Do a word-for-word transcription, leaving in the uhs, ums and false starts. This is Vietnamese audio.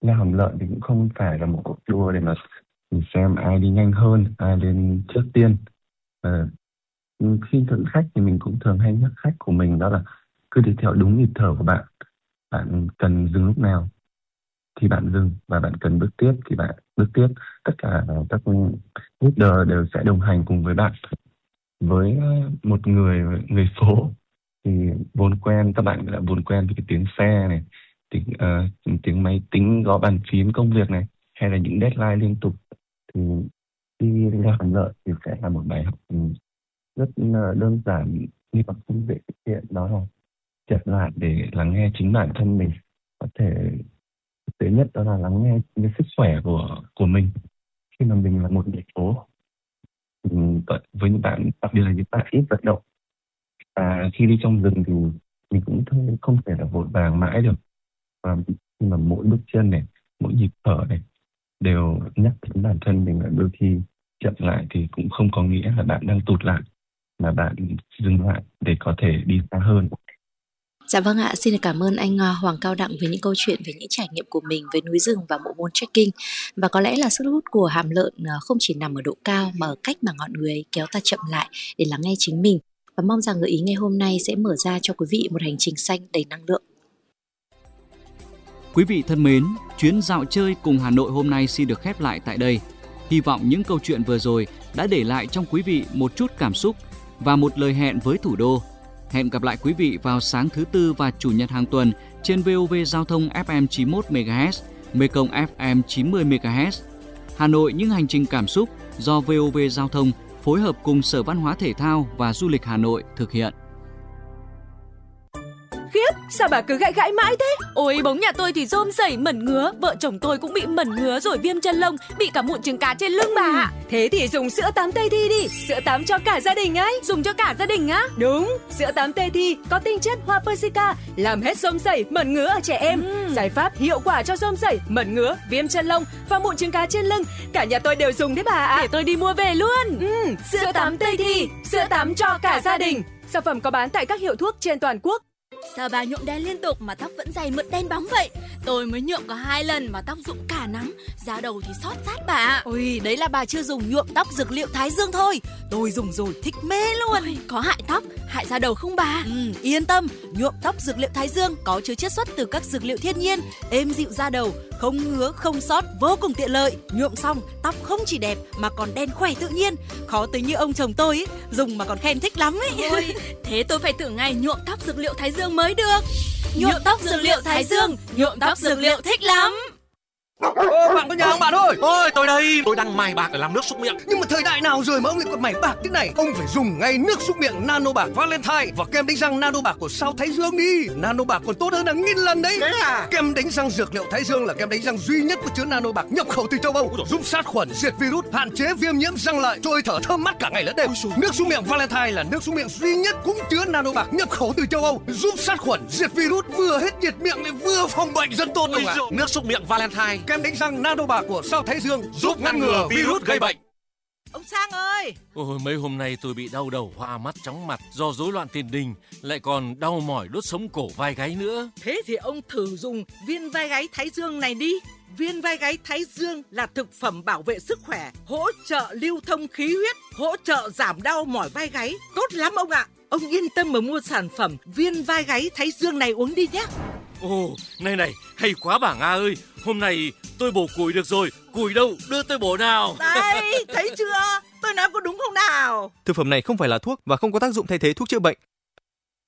ra hầm lợn thì cũng không phải là một cuộc đua để mà mình xem ai đi nhanh hơn, ai lên trước tiên. Ờ, Khi thuận khách thì mình cũng thường hay nhắc khách của mình đó là cứ đi theo đúng nhịp thở của bạn. Bạn cần dừng lúc nào thì bạn dừng, và bạn cần bước tiếp thì bạn bước tiếp. Tất cả các leader đều sẽ đồng hành cùng với bạn. Với ờ, một người người phố thì vốn quen, các bạn đã vốn quen với cái tiếng xe này, tiếng ờ, tiếng máy tính gõ bàn phím công việc này, hay là những deadline liên tục, thì đi ra hầm lợn thì sẽ là một bài học ừ, rất ờ, đơn giản nhưng mà không dễ thực hiện, đó là chậm lại để lắng nghe chính bản thân mình. Có thể thực tế nhất đó là lắng nghe cái sức khỏe của của mình khi mà mình là một người phố. Ừ, với những bạn, đặc biệt là những bạn ít vận động, và khi đi trong rừng thì mình cũng không, không thể là vội vàng mãi được. Và khi mà mỗi bước chân này, mỗi nhịp thở này đều nhắc đến bản thân mình là đôi khi chậm lại thì cũng không có nghĩa là bạn đang tụt lại, mà bạn dừng lại để có thể đi xa hơn. Dạ vâng ạ, xin cảm ơn anh à, Hoàng Cao Đặng với những câu chuyện về những trải nghiệm của mình với núi rừng và bộ môn trekking. Và có lẽ là sức hút của hàm lợn à, không chỉ nằm ở độ cao mà ở cách mà ngọn núi ấy kéo ta chậm lại để lắng nghe chính mình. Và mong rằng gợi ý ngày hôm nay sẽ mở ra cho quý vị một hành trình xanh đầy năng lượng. Quý vị thân mến, chuyến dạo chơi cùng Hà Nội hôm nay xin được khép lại tại đây. Hy vọng những câu chuyện vừa rồi đã để lại trong quý vị một chút cảm xúc và một lời hẹn với thủ đô. Hẹn gặp lại quý vị vào sáng thứ Tư và Chủ nhật hàng tuần trên vê o vê Giao thông ép em chín mươi mốt mê ga héc, Mekong ép em chín mươi mê ga héc. Hà Nội những hành trình cảm xúc do vê o vê Giao thông phối hợp cùng Sở Văn hóa Thể thao và Du lịch Hà Nội thực hiện. Khiếp, sao bà cứ gãi gãi mãi thế? Ôi, bóng nhà tôi thì rôm rẩy mẩn ngứa, vợ chồng tôi cũng bị mẩn ngứa rồi viêm chân lông, bị cả mụn trứng cá trên lưng bà ạ. Thế thì dùng sữa tắm Tây Thi đi, sữa tắm cho cả gia đình ấy. Dùng cho cả gia đình á? Đúng, sữa tắm Tây Thi có tinh chất hoa persica, làm hết rôm rẩy, mẩn ngứa ở trẻ em. Ừ. Giải pháp hiệu quả cho rôm rẩy, mẩn ngứa, viêm chân lông và mụn trứng cá trên lưng. Cả nhà tôi đều dùng đấy bà ạ. Để tôi đi mua về luôn. Ừ, sữa tắm Tây Thi, sữa tắm cho cả gia đình. Sản phẩm có bán tại các hiệu thuốc trên toàn quốc. Sao bà nhuộm đen liên tục mà tóc vẫn dày mượt đen bóng vậy? Tôi mới nhuộm có hai lần mà tóc rụng cả nắng, da đầu thì xót sát bà. Ôi, đấy là bà chưa dùng nhuộm tóc dược liệu Thái Dương thôi. Tôi dùng rồi thích mê luôn. Ôi, có hại tóc, hại da đầu không bà? Ừ, yên tâm, nhuộm tóc dược liệu Thái Dương có chứa chiết xuất từ các dược liệu thiên nhiên, êm dịu da đầu, không ngứa, không xót, vô cùng tiện lợi. Nhuộm xong, tóc không chỉ đẹp mà còn đen khỏe tự nhiên. Khó tính như ông chồng tôi ấy, dùng mà còn khen thích lắm ấy. Ôi, thế tôi phải thử ngay nhuộm tóc dược liệu Thái Dương mới được. Nhuộm tóc dược liệu Thái Dương, nhuộm tóc dược liệu thích lắm. Ô, bạn có nhà không bạn ơi? Ôi, tôi đây, tôi đang mài bạc để làm nước súc miệng. Nhưng mà thời đại nào rồi mà ông lại còn mài bạc thế này? Ông phải dùng ngay nước súc miệng Nano Bạc Valentine và kem đánh răng Nano Bạc của Sao Thái Dương đi. Nano Bạc còn tốt hơn là nghìn lần đấy. Thế à? Kem đánh răng dược liệu Thái Dương là kem đánh răng duy nhất có chứa Nano Bạc nhập khẩu từ châu Âu, giúp sát khuẩn, diệt virus, hạn chế viêm nhiễm răng lợi, trôi thở thơm mát cả ngày lẫn đêm. Nước súc miệng Valentine là nước súc miệng duy nhất cũng chứa Nano Bạc nhập khẩu từ châu Âu, giúp sát khuẩn, diệt virus, vừa hết nhiệt miệng lại vừa phòng bệnh rất tốt luôn ạ. Nước súc miệng Valentine, kem đánh răng Nano Bạc của Sao Thái Dương giúp ngăn ngừa virus gây bệnh. Ông Sang ơi! Ôi, mấy hôm nay tôi bị đau đầu, hoa mắt, chóng mặt do rối loạn tiền đình, lại còn đau mỏi đốt sống cổ vai gáy nữa. Thế thì ông thử dùng viên vai gáy Thái Dương này đi. Viên vai gáy Thái Dương là thực phẩm bảo vệ sức khỏe, hỗ trợ lưu thông khí huyết, hỗ trợ giảm đau mỏi vai gáy. Tốt lắm ông ạ! Ông yên tâm mà mua sản phẩm viên vai gáy Thái Dương này uống đi nhé. Ồ, này này, hay quá bà Nga ơi. Hôm nay tôi bổ củi được rồi. Củi đâu, đưa tôi bổ nào. Đây, thấy chưa? Tôi nói có đúng không nào? Thực phẩm này không phải là thuốc và không có tác dụng thay thế thuốc chữa bệnh.